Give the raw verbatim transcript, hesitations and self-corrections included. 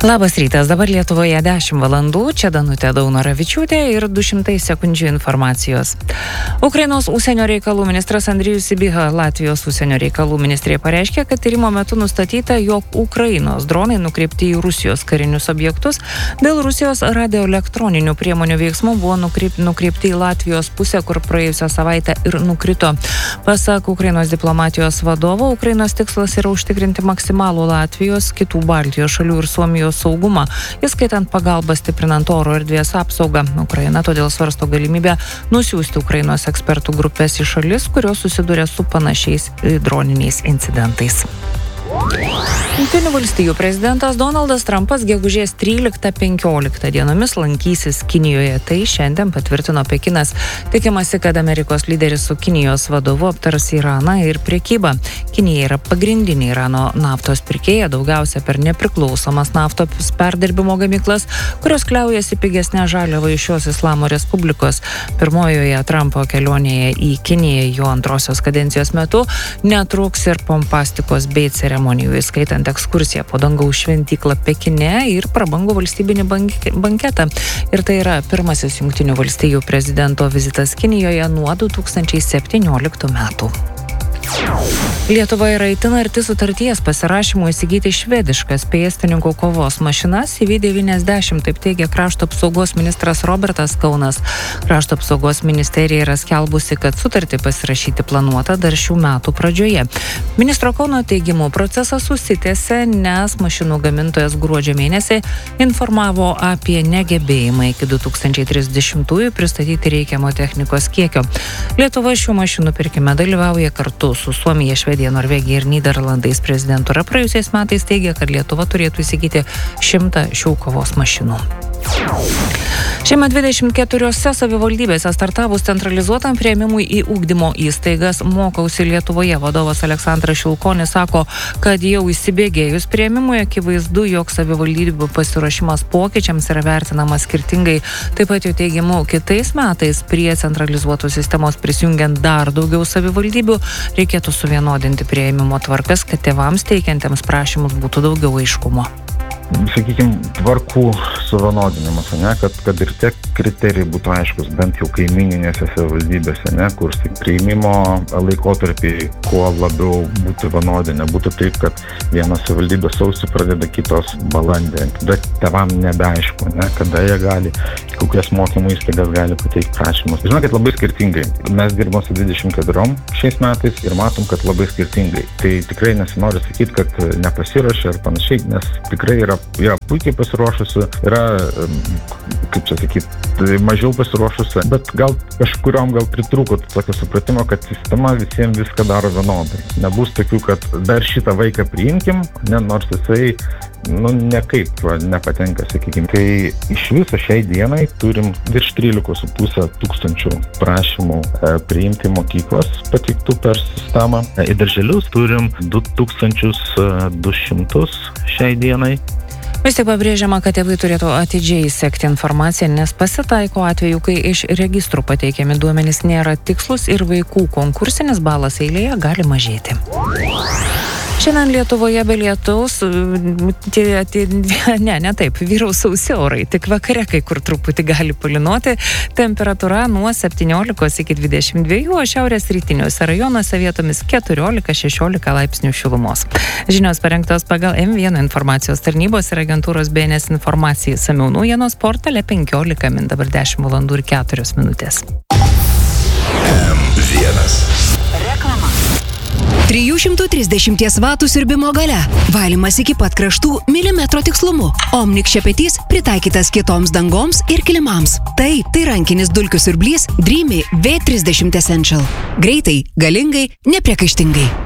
Labas rytas, dabar Lietuvoje dešimt valandų, čia Danutė Daunoravičiūtė ir du šimtai sekundžių informacijos. Ukrainos užsienio reikalų ministras Andrijus Sybiha Latvijos užsienio reikalų ministrė pareiškė, kad tyrimo metu nustatyta, jog Ukrainos dronai nukreipti į Rusijos karinius objektus dėl Rusijos radioelektroninių priemonių veiksmų buvo nukreip, nukreipti į Latvijos pusę, kur praėjusią savaitę ir nukrito. Pasak Ukrainos diplomatijos vadovo, Ukrainos tikslas yra užtikrinti maksimalų Latvijos, kitų Baltijos šalių ir Suomijos saugumą, įskaitant pagalbą stiprinant oro erdvės apsaugą. Ukraina todėl svarsto galimybę nusiųsti Ukrainos ekspertų grupės į šalis, kurios susiduria su panašiais droniniais incidentais. Jungtinių valstijų prezidentas Donaldas Trumpas gegužės tryliktą penkioliktą dienomis lankysis Kinijoje. Tai šiandien patvirtino Pekinas. Tikimasi, kad Amerikos lyderis su Kinijos vadovu aptars Iraną ir prekybą. Kinija yra pagrindinė Irano naftos pirkėja, daugiausia per nepriklausomas naftos perdirbimo gamyklas, kurios kliaujasi pigesnę žaliavą iš šios Islamo Respublikos. Pirmojoje Trumpo kelionėje į Kiniją jo antrosios kadencijos metu netruks ir pompastikos bei ceremonijų, įskaitant ekskursiją po dangaus šventyklą Pekine ir prabangų valstybinį banketą. Ir tai yra pirmasis Jungtinių valstijų prezidento vizitas Kinijoje nuo du tūkstančiai septynioliktų metų. Lietuva yra itin arti sutarties pasirašymų įsigyti švediškas pėstininkų kovos mašinas C V devyniasdešimt, taip teigia krašto apsaugos ministras Robertas Kaunas. Krašto apsaugos ministerija yra skelbusi, kad sutartį pasirašyti planuota dar šių metų pradžioje. Ministro Kauno teigimu procesas susitęsė, nes mašinų gamintojas gruodžio mėnesį informavo apie negebėjimą iki du tūkstančiai trisdešimtųjų pristatyti reikiamo technikos kiekio. Lietuva šių mašinų pirkime dalyvauja kartu su Suomija, Švedija, Norvegija ir Nyderlandais. Prezidentūra praėjusiais metais teigia, kad Lietuva turėtų įsigyti šimtą šių kovos mašinų. Šiemet dvidešimt keturiose savivaldybėse startavus centralizuotam priėmimui į ugdymo įstaigas Mokausi Lietuvoje vadovas Aleksandras Šilkonis sako, kad jau įsibėgėjus priėmimui akivaizdu, jog savivaldybių pasiruošimas pokyčiams yra vertinamas skirtingai. Taip pat jo teigimu, kitais metais prie centralizuotos sistemos prisijungiant dar daugiau savivaldybių reikėtų suvienodinti priėmimo tvarkas, kad tėvams teikiantiems prašymus būtų daugiau aiškumo. Sakykime, tvarkų suvienodinimas, ne, kad, kad ir tie kriterijai būtų aiškus, bent jau kaimininėse savivaldybėse, ne, kur priėmimo laikotarpiai kuo labiau būtų vienodi, nebūtų taip, kad vienos savivaldybės sausį pradeda, kitos balandį. Bet tėvam nebeaišku, ne, kada jie gali, kokias mokymų įstaigas gali pateikti prašymus. Žinokit, labai skirtingai. Mes dirbame su dvidešimt keturiom šiais metais ir matom, kad labai skirtingai. Tai tikrai nesinori sakyti, kad nepasiruošia ar panašiai, nes tikrai yra yra puikiai pasiruošusi, yra, kaip čia sakyti, mažiau pasiruošusi, bet gal kažkuriom gal pritrūko tokio supratimo, kad sistema visiems viską daro vienodai. Nebus tokių, kad dar šitą vaiką priimkim, ne, nors jisai, nu, nekaip nepatenka, sakykime. Tai iš viso šiai dienai turim virš trylikos su pusė tūkstančių prašymų e, priimti mokyklos pateiktų per sistemą. E, į darželius turim du tūkstančius du šimtus šiai dienai. Vis tik pabrėžiama, kad tėvai turėtų atidžiai sekti informaciją, nes pasitaiko atveju, kai iš registrų pateikiami duomenys nėra tikslus ir vaikų konkursinis balas eilėje gali mažėti. Šiandien Lietuvoje be lietaus, tie, tie, ne, ne taip, vyraus sausi orai, tik vakare kai kur truputį gali palynoti, temperatūra nuo septyniolikos iki dvidešimt dviejų, o šiaurės rytiniuose rajonuose vietomis keturiolika šešiolika laipsnių šilumos. Žinios parengtos pagal M vienas informacijos tarnybos ir agentūros B N S informacijai. Samiau naujienos portale penkiolika min, dabar dešimt valandų ir keturios minutės. M vienas. trijų šimtų trisdešimties vatų siurbimo galia. Valymas iki pat kraštų milimetro tikslumu. Omnik šepetys pritaikytas kietoms dangoms ir kilimams. Tai, tai rankinis dulkių siurblys Dreamy V trisdešimt Essential. Greitai, galingai, nepriekaištingai.